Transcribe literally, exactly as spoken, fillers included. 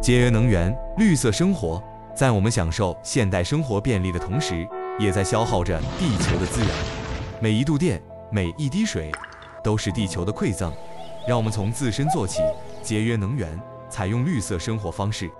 节约能源，绿色生活，在我们享受现代生活便利的同时，也在消耗着地球的资源。每一度电，每一滴水，都是地球的馈赠。让我们从自身做起，节约能源，采用绿色生活方式。